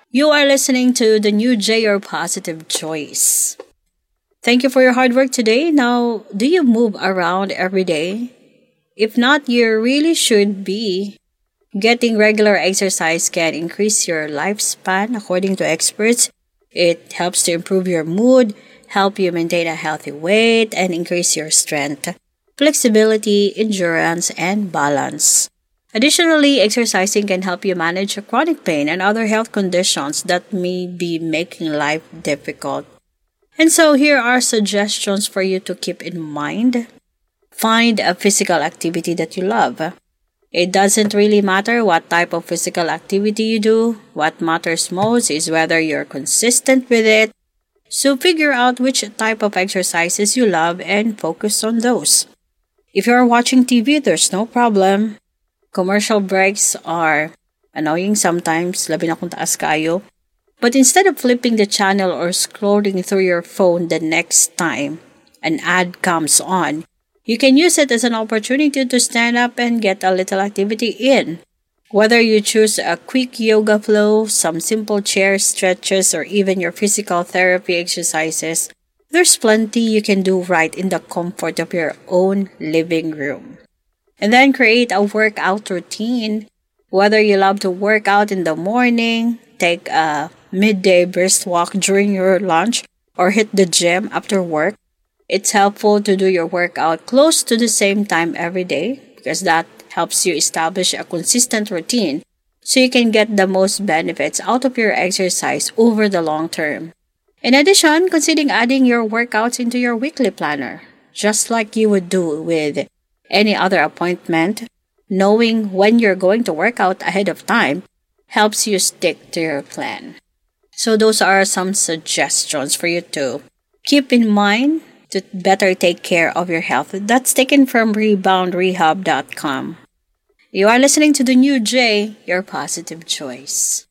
You are listening to the new J, your positive choice. Thank you for your hard work today. Now, do you move around every day? If not, you really should be. Getting regular exercise can increase your lifespan, according to experts. It helps to improve your mood, help you maintain a healthy weight, and increase your strength, flexibility, endurance, and balance. Additionally, exercising can help you manage chronic pain and other health conditions that may be making life difficult. And so, here are suggestions for you to keep in mind. Find a physical activity that you love. It doesn't really matter what type of physical activity you do. What matters most is whether you're consistent with it. So figure out which type of exercises you love and focus on those. If you're watching TV, there's no problem. Commercial breaks are annoying sometimes, labi na kung taas kayo. But instead of flipping the channel or scrolling through your phone the next time an ad comes on, you can use it as an opportunity to stand up and get a little activity in. Whether you choose a quick yoga flow, some simple chair stretches, or even your physical therapy exercises, there's plenty you can do right in the comfort of your own living room. And then create a workout routine. Whether you love to work out in the morning, take a midday brisk walk during your lunch, or hit the gym after work, it's helpful to do your workout close to the same time every day because that helps you establish a consistent routine so you can get the most benefits out of your exercise over the long term. In addition, consider adding your workouts into your weekly planner, just like you would do with any other appointment. Knowing when you're going to work out ahead of time helps you stick to your plan. So those are some suggestions for you to keep in mind to better take care of your health. That's taken from reboundrehab.com. You are listening to the new J, your positive choice.